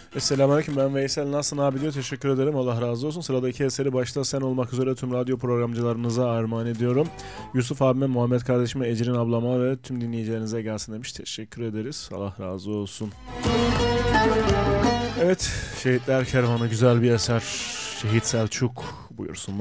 Selamünaleyküm, ben Veysel. Nasılsın abi diyor. Teşekkür ederim. Allah razı olsun. Sıradaki eseri başta sen olmak üzere tüm radyo programcılarınıza armağan ediyorum. Yusuf abime, Muhammed kardeşime, Ecrin ablama ve tüm dinleyicilerinize gelsin demiş. Teşekkür ederiz. Allah razı olsun. Evet, Şehitler Kervanı güzel bir eser. Şehit Selçuk buyursunlar.